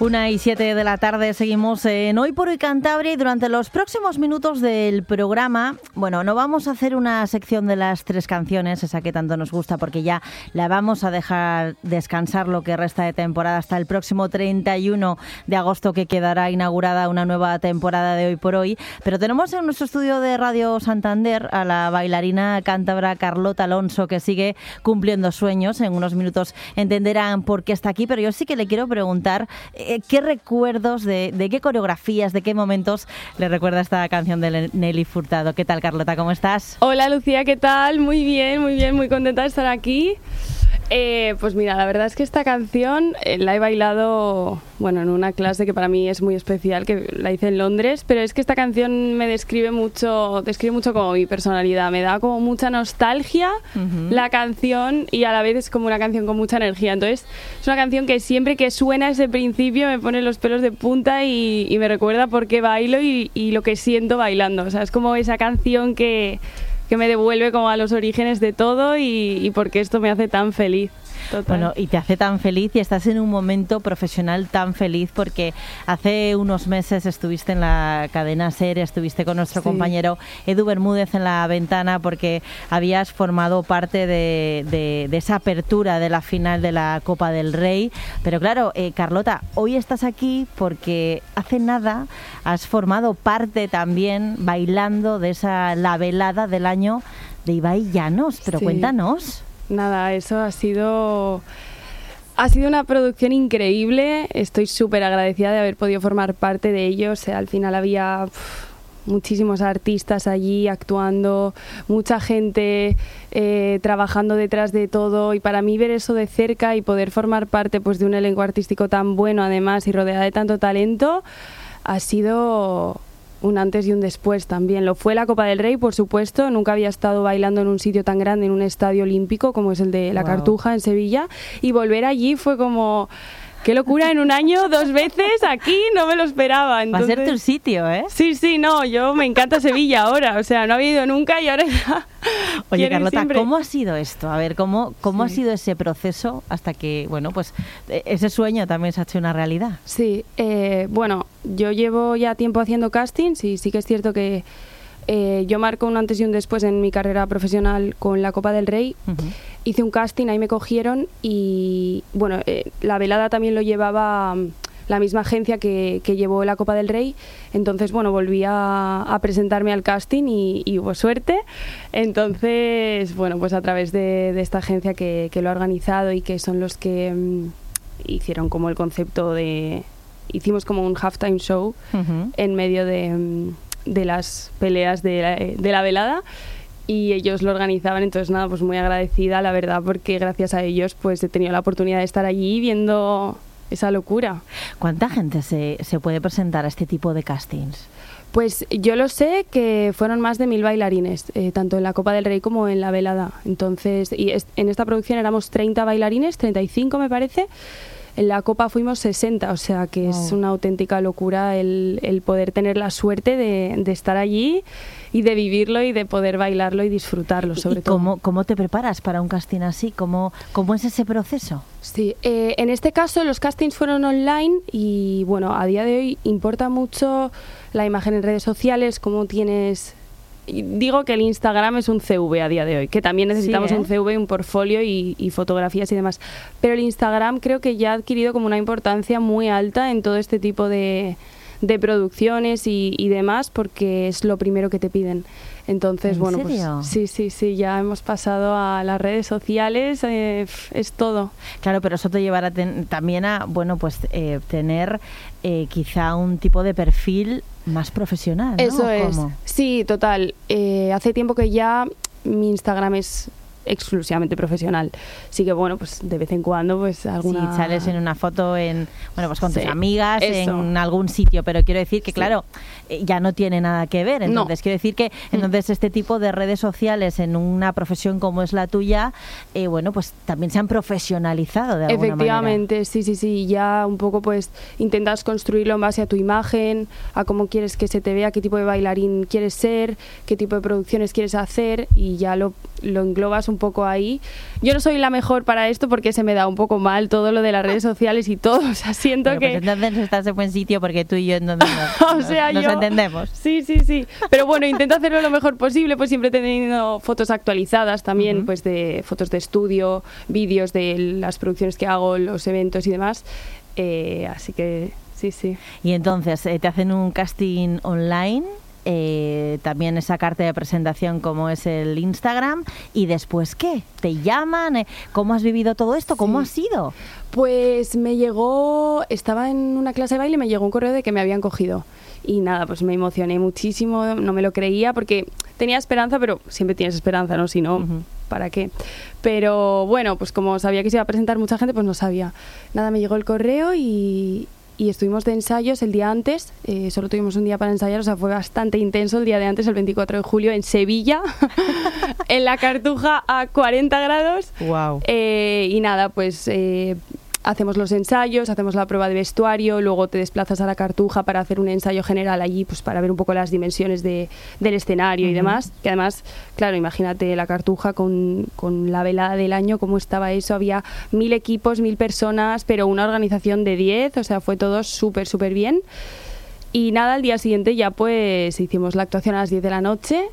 1:07 de la tarde, seguimos en Hoy por Hoy Cantabria y durante los próximos minutos del programa, bueno, no vamos a hacer una sección de las 3 canciones, esa que tanto nos gusta, porque ya la vamos a dejar descansar lo que resta de temporada hasta el próximo 31 de agosto, que quedará inaugurada una nueva temporada de Hoy por Hoy, pero tenemos en nuestro estudio de Radio Santander a la bailarina cántabra Carlota Alonso, que sigue cumpliendo sueños. En unos minutos entenderán por qué está aquí, pero yo sí que le quiero preguntar ¿qué recuerdos, de qué coreografías, de qué momentos le recuerda esta canción de Nelly Furtado? ¿Qué tal, Carlota? ¿Cómo estás? Hola, Lucía, ¿qué tal? Muy bien, muy contenta de estar aquí. Pues mira, la verdad es que esta canción la he bailado, bueno, en una clase que para mí es muy especial, que la hice en Londres, pero es que esta canción me describe mucho como mi personalidad, me da como mucha nostalgia la canción y a la vez es como una canción con mucha energía. Entonces es una canción que siempre que suena ese principio me pone los pelos de punta y me recuerda por qué bailo y lo que siento bailando. O sea, es como esa canción que me devuelve como a los orígenes de todo y porque esto me hace tan feliz. Total. Bueno, y te hace tan feliz y estás en un momento profesional tan feliz porque hace unos meses estuviste en la cadena SER, estuviste con nuestro compañero Edu Bermúdez en La Ventana porque habías formado parte de esa apertura de la final de la Copa del Rey. Pero claro, Carlota, hoy estás aquí porque hace nada has formado parte también bailando de la velada del año de Ibai Llanos. Pero cuéntanos. Nada, eso ha sido una producción increíble. Estoy súper agradecida de haber podido formar parte de ello. O sea, al final había muchísimos artistas allí actuando, mucha gente trabajando detrás de todo, y para mí ver eso de cerca y poder formar parte pues de un elenco artístico tan bueno además y rodeada de tanto talento ha sido un antes y un después también. Lo fue la Copa del Rey, por supuesto. Nunca había estado bailando en un sitio tan grande, en un estadio olímpico como es el de la Cartuja en Sevilla, y volver allí fue como... ¡Qué locura! En un año, 2 veces aquí, no me lo esperaba. Entonces, va a ser tu sitio, ¿eh? Sí, no, yo me encanta Sevilla ahora. O sea, no había ido nunca y ahora ya... Oye, Carlota, ¿cómo ha sido esto? A ver, ¿cómo ha sido ese proceso hasta que, bueno, pues ese sueño también se ha hecho una realidad? Sí, bueno, yo llevo ya tiempo haciendo castings y sí que es cierto que yo marco un antes y un después en mi carrera profesional con la Copa del Rey. Hice un casting, ahí me cogieron y, bueno, la velada también lo llevaba la misma agencia que llevó la Copa del Rey. Entonces, bueno, volví a presentarme al casting y hubo suerte. Entonces, bueno, pues a través de esta agencia que lo ha organizado y que son los que hicieron como el concepto de... Hicimos como un halftime show en medio de las peleas de la velada, y ellos lo organizaban. Entonces nada, pues muy agradecida, la verdad, porque gracias a ellos pues he tenido la oportunidad de estar allí viendo esa locura. ¿Cuánta gente se puede presentar a este tipo de castings? Pues yo lo sé que fueron más de 1000 bailarines, tanto en la Copa del Rey como en la velada. Entonces, en esta producción éramos 30 bailarines, 35 me parece. En la Copa fuimos 60, o sea que es una auténtica locura el poder tener la suerte de estar allí y de vivirlo y de poder bailarlo y disfrutarlo, sobre todo. ¿Cómo te preparas para un casting así? ¿Cómo es ese proceso? Sí, en este caso los castings fueron online y, bueno, a día de hoy importa mucho la imagen en redes sociales, cómo tienes... Digo que el Instagram es un CV a día de hoy, que también necesitamos un CV, un portfolio y fotografías y demás, pero el Instagram creo que ya ha adquirido como una importancia muy alta en todo este tipo de producciones y demás, porque es lo primero que te piden. Entonces, bueno, serio? Pues sí, ya hemos pasado a las redes sociales, es todo. Claro, pero eso te llevará también a, bueno, pues tener quizá un tipo de perfil más profesional, ¿no? Eso es. Sí, total. Hace tiempo que ya mi Instagram es exclusivamente profesional. Sí que, bueno, pues de vez en cuando pues alguna... Sí, sales en una foto con tus amigas, en algún sitio, pero quiero decir que claro, ya no tiene nada que ver. Entonces quiero decir que entonces este tipo de redes sociales en una profesión como es la tuya, bueno, pues también se han profesionalizado de alguna manera. Efectivamente, sí, ya un poco pues intentas construirlo en base a tu imagen, a cómo quieres que se te vea, qué tipo de bailarín quieres ser, qué tipo de producciones quieres hacer, y ya lo englobas un un poco ahí. Yo no soy la mejor para esto porque se me da un poco mal todo lo de las redes sociales y todo, o sea, siento bueno, que... Pues entonces estás en buen sitio porque tú y yo nos entendemos. Sí. Pero bueno, intento hacerlo lo mejor posible, pues siempre teniendo fotos actualizadas también, pues de fotos de estudio, vídeos de las producciones que hago, los eventos y demás. Así que sí. Y entonces, te hacen un casting online, también esa carta de presentación como es el Instagram, y después ¿qué? ¿Te llaman? ¿Cómo has vivido todo esto? ¿Cómo ha sido? Pues me llegó, estaba en una clase de baile y me llegó un correo de que me habían cogido. Y nada, pues me emocioné muchísimo, no me lo creía porque tenía esperanza, pero siempre tienes esperanza, ¿no? Si no, ¿para qué? Pero bueno, pues como sabía que se iba a presentar mucha gente, pues no sabía. Nada, me llegó el correo y estuvimos de ensayos el día antes, solo tuvimos un día para ensayar, o sea, fue bastante intenso el día de antes, el 24 de julio, en Sevilla, en la Cartuja a 40 grados. Wow. Y nada, pues... hacemos los ensayos, hacemos la prueba de vestuario, luego te desplazas a la Cartuja para hacer un ensayo general allí, pues para ver un poco las dimensiones del escenario y demás. Que además, claro, imagínate la Cartuja con la velada del año, cómo estaba eso. Había 1000 equipos, 1000 personas, pero una organización de 10, o sea, fue todo súper bien. Y nada, al día siguiente ya pues hicimos la actuación a las 10 de la noche.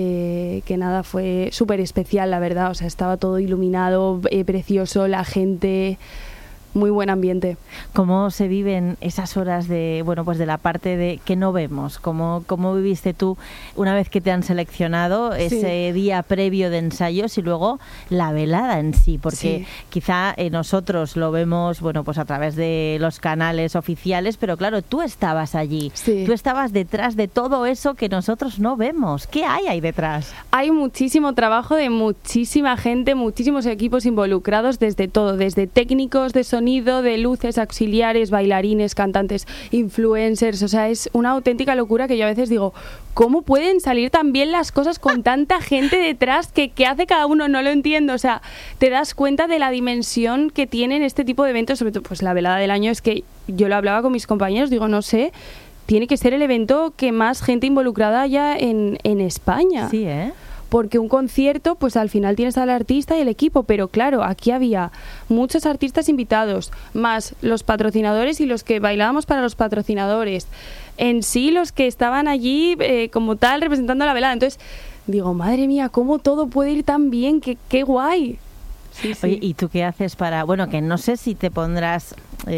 Que nada, fue súper especial, la verdad. O sea, estaba todo iluminado, precioso, la gente... Muy buen ambiente. ¿Cómo se viven esas horas de, bueno, pues de la parte de que no vemos? ¿Cómo viviste tú una vez que te han seleccionado ese día previo de ensayos y luego la velada en sí? Porque quizá nosotros lo vemos, bueno, pues a través de los canales oficiales, pero claro, tú estabas allí. Tú estabas detrás de todo eso que nosotros no vemos. ¿Qué hay ahí detrás? Hay muchísimo trabajo de muchísima gente, muchísimos equipos involucrados desde todo, desde técnicos de sonido, de luces, auxiliares, bailarines, cantantes, influencers. O sea, es una auténtica locura que yo a veces digo, ¿cómo pueden salir tan bien las cosas con tanta gente detrás? ¿Qué hace cada uno? No lo entiendo. O sea, te das cuenta de la dimensión que tienen este tipo de eventos, sobre todo pues la velada del año. Es que yo lo hablaba con mis compañeros, digo, no sé, tiene que ser el evento que más gente involucrada haya en España. Sí, ¿eh? Porque un concierto, pues al final tienes al artista y el equipo, pero claro, aquí había muchos artistas invitados, más los patrocinadores y los que bailábamos para los patrocinadores, en sí los que estaban allí como tal representando la velada. Entonces digo, madre mía, cómo todo puede ir tan bien, qué guay. Sí. Oye, ¿y tú qué haces para...? Bueno, que no sé si te pondrás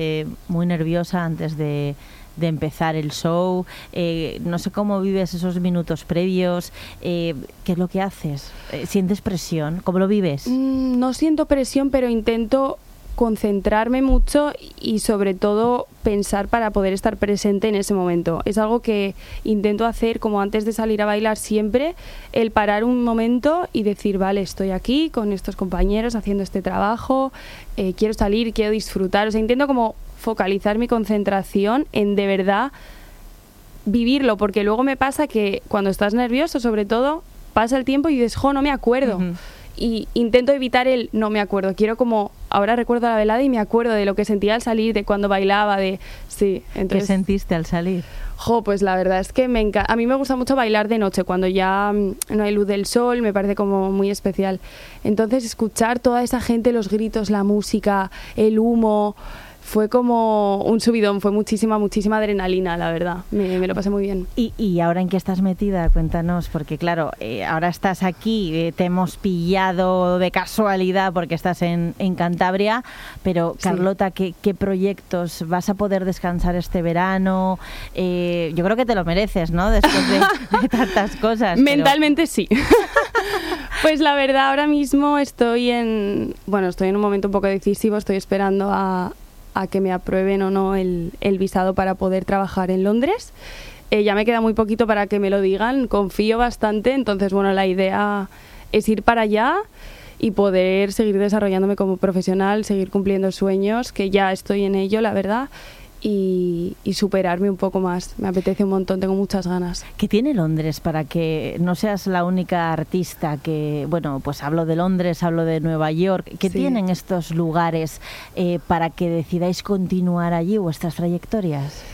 muy nerviosa antes de empezar el show, no sé cómo vives esos minutos previos, ¿qué es lo que haces? ¿Sientes presión? ¿Cómo lo vives? No siento presión, pero intento concentrarme mucho y sobre todo pensar para poder estar presente en ese momento. Es algo que intento hacer como antes de salir a bailar siempre, el parar un momento y decir, vale, estoy aquí con estos compañeros haciendo este trabajo, quiero salir, quiero disfrutar. O sea, intento como focalizar mi concentración en de verdad vivirlo, porque luego me pasa que cuando estás nervioso, sobre todo, pasa el tiempo y dices, no me acuerdo. Y intento evitar el no me acuerdo. Quiero como, ahora recuerdo la velada y me acuerdo de lo que sentía al salir, de cuando bailaba, de... Sí, entonces... ¿Qué sentiste al salir? Pues la verdad es que me encanta. A mí me gusta mucho bailar de noche, cuando ya no hay luz del sol, me parece como muy especial. Entonces escuchar toda esa gente, los gritos, la música, el humo... Fue como un subidón, fue muchísima adrenalina, la verdad. Me lo pasé muy bien. ¿Y ahora en qué estás metida? Cuéntanos, porque claro, ahora estás aquí, te hemos pillado de casualidad porque estás en Cantabria, pero Carlota, ¿qué proyectos? ¿Vas a poder descansar este verano? Yo creo que te lo mereces, ¿no? Después de tantas cosas. Mentalmente sí. Pues la verdad, ahora mismo estoy en un momento un poco decisivo, estoy esperando a que me aprueben o no el visado para poder trabajar en Londres. Ya me queda muy poquito para que me lo digan, confío bastante, entonces la idea es ir para allá y poder seguir desarrollándome como profesional, seguir cumpliendo sueños, que ya estoy en ello, la verdad, y superarme un poco más. Me apetece un montón, tengo muchas ganas. ¿Qué tiene Londres para que no seas la única artista que, pues hablo de Londres, hablo de Nueva York, ¿qué tienen estos lugares para que decidáis continuar allí vuestras trayectorias?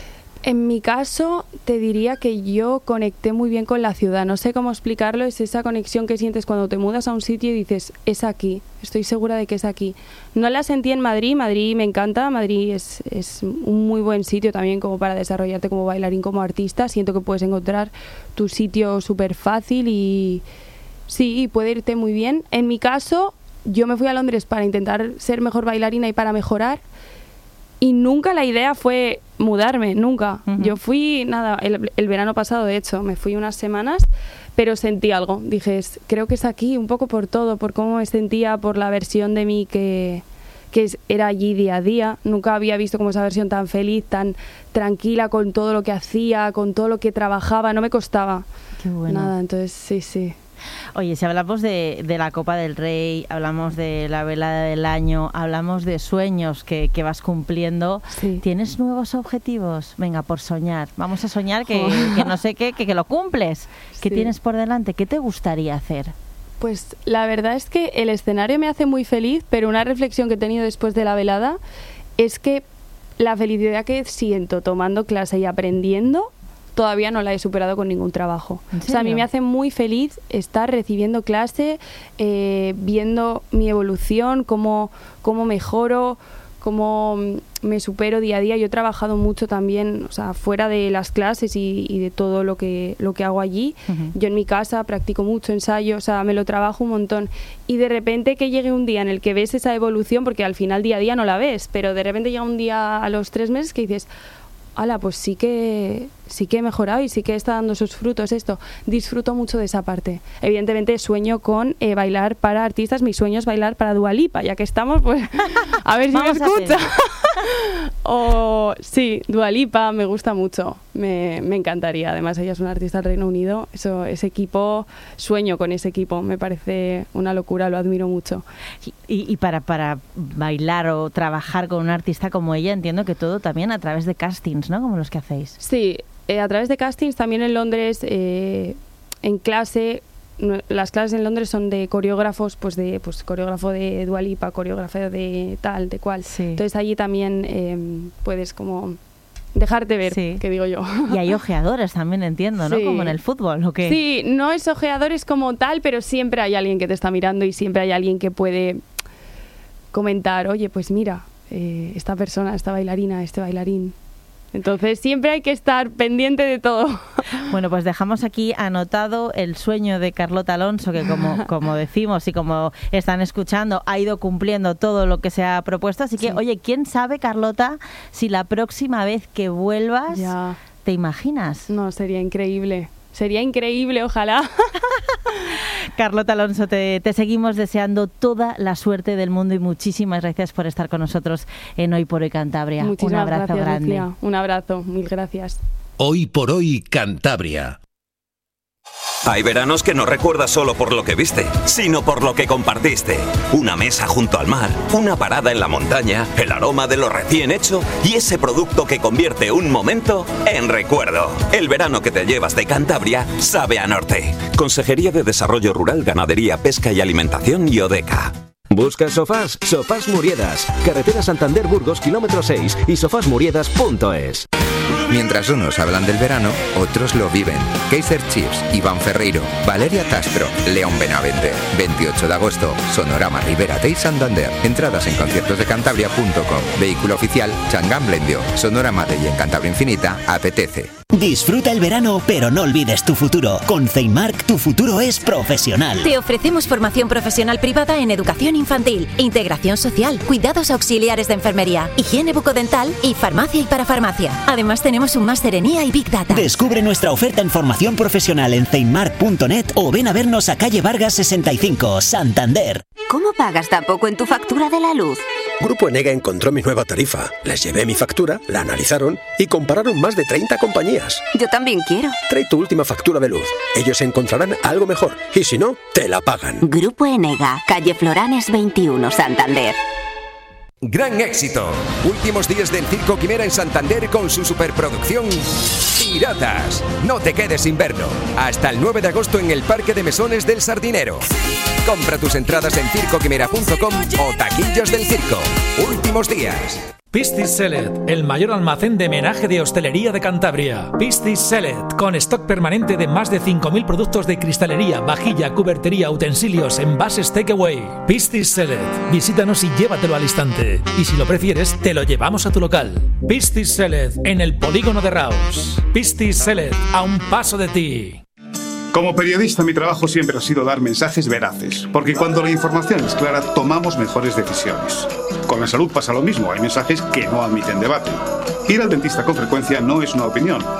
En mi caso, te diría que yo conecté muy bien con la ciudad. No sé cómo explicarlo, es esa conexión que sientes cuando te mudas a un sitio y dices, es aquí, estoy segura de que es aquí. No la sentí en Madrid, Madrid me encanta, Madrid es un muy buen sitio también como para desarrollarte como bailarín, como artista. Siento que puedes encontrar tu sitio súper fácil y sí, puede irte muy bien. En mi caso, yo me fui a Londres para intentar ser mejor bailarina y para mejorar. Y nunca la idea fue mudarme, nunca. Uh-huh. Yo fui, el verano pasado, de hecho, me fui unas semanas, pero sentí algo. Dije, creo que es aquí, un poco por todo, por cómo me sentía, por la versión de mí que era allí día a día. Nunca había visto como esa versión tan feliz, tan tranquila con todo lo que hacía, con todo lo que trabajaba. No me costaba nada, entonces sí. Oye, si hablamos de la Copa del Rey, hablamos de la velada del año, hablamos de sueños que vas cumpliendo, sí. ¿Tienes nuevos objetivos? Venga, por soñar. Vamos a soñar que no sé qué, que lo cumples. ¿Qué tienes por delante? ¿Qué te gustaría hacer? Pues la verdad es que el escenario me hace muy feliz, pero una reflexión que he tenido después de la velada es que la felicidad que siento tomando clase y aprendiendo todavía no la he superado con ningún trabajo. ¿En serio? O sea, a mí me hace muy feliz estar recibiendo clase, viendo mi evolución, cómo mejoro, cómo me supero día a día. Yo he trabajado mucho también, o sea, fuera de las clases y de todo lo que hago allí. Uh-huh. Yo en mi casa practico mucho ensayo, o sea, me lo trabajo un montón. Y de repente que llegue un día en el que ves esa evolución, porque al final día a día no la ves, pero de repente llega un día a los 3 meses que dices, ¡hala! Pues sí que he mejorado y sí que está dando sus frutos esto. Disfruto mucho de esa parte. Evidentemente sueño con bailar para artistas. Mi sueño es bailar para Dua Lipa, ya que estamos, pues a ver si me escucha. Sí, Dua Lipa me gusta mucho. Me encantaría. Además, ella es una artista del Reino Unido. Ese equipo, sueño con ese equipo. Me parece una locura, lo admiro mucho. Y para bailar o trabajar con una artista como ella, entiendo que todo también a través de castings, ¿no? Como los que hacéis. Sí, a través de castings, también en Londres, en clase. Las clases en Londres son de coreógrafos, pues coreógrafo de Dua Lipa, coreógrafo de tal, de cual. Sí. Entonces allí también puedes como dejarte ver, sí. que digo yo. Y hay ojeadores también, entiendo, ¿no? Sí. Como en el fútbol, ¿o qué? Sí, no es ojeadores como tal, pero siempre hay alguien que te está mirando y siempre hay alguien que puede comentar, oye, pues mira, esta persona, esta bailarina, este bailarín. Entonces siempre hay que estar pendiente de todo. Bueno, pues dejamos aquí anotado el sueño de Carlota Alonso, que como decimos y como están escuchando, ha ido cumpliendo todo lo que se ha propuesto. Así que, sí. Oye, ¿quién sabe, Carlota, si la próxima vez que vuelvas, ya. ¿Te imaginas? No, sería increíble. Sería increíble, ojalá. Carlota Alonso, te seguimos deseando toda la suerte del mundo y muchísimas gracias por estar con nosotros en Hoy por Hoy Cantabria. Muchísimas Un abrazo gracias, grande. Lucía. Un abrazo, mil gracias. Hoy por Hoy Cantabria. Hay veranos que no recuerdas solo por lo que viste, sino por lo que compartiste. Una mesa junto al mar, una parada en la montaña, el aroma de lo recién hecho y ese producto que convierte un momento en recuerdo. El verano que te llevas de Cantabria sabe a norte. Consejería de Desarrollo Rural, Ganadería, Pesca y Alimentación y Odeca. ¿Buscas sofás? Sofás Muriedas. Carretera Santander-Burgos, kilómetro 6 y sofasmuriedas.es. Mientras unos hablan del verano, otros lo viven. Kaiser Chiefs, Iván Ferreiro, Valeria Castro, León Benavente. 28 de agosto, Sonorama Ribera Day Santander. Entradas en conciertosdecantabria.com. Vehículo oficial, Changán Blendio. Sonorama Day en Cantabria Infinita, apetece. Disfruta el verano, pero no olvides tu futuro. Con Ceimark, tu futuro es profesional. Te ofrecemos formación profesional privada en educación infantil, integración social, cuidados auxiliares de enfermería, higiene bucodental y farmacia y parafarmacia. Además tenemos un máster en IA y Big Data. Descubre nuestra oferta en formación profesional en ceimark.net o ven a vernos a calle Vargas 65, Santander. ¿Cómo pagas tan poco en tu factura de la luz? Grupo Enega encontró mi nueva tarifa. Les llevé mi factura, la analizaron y compararon más de 30 compañías. Yo también quiero. Trae tu última factura de luz. Ellos encontrarán algo mejor y si no, te la pagan. Grupo Enega, calle Floranes 21, Santander. Gran éxito. Últimos días del Circo Quimera en Santander con su superproducción Piratas. No te quedes sin verlo. Hasta el 9 de agosto en el Parque de Mesones del Sardinero. Compra tus entradas en circoquimera.com o taquillas del circo. Últimos días. Piscis Select, el mayor almacén de menaje de hostelería de Cantabria. Piscis Select, con stock permanente de más de 5.000 productos de cristalería, vajilla, cubertería, utensilios, envases takeaway. Piscis Select, visítanos y llévatelo al instante. Y si lo prefieres, te lo llevamos a tu local. Piscis Select, en el polígono de Raos. Piscis Select, a un paso de ti. Como periodista, mi trabajo siempre ha sido dar mensajes veraces, porque cuando la información es clara, tomamos mejores decisiones. Con la salud pasa lo mismo, hay mensajes que no admiten debate. Ir al dentista con frecuencia no es una opinión,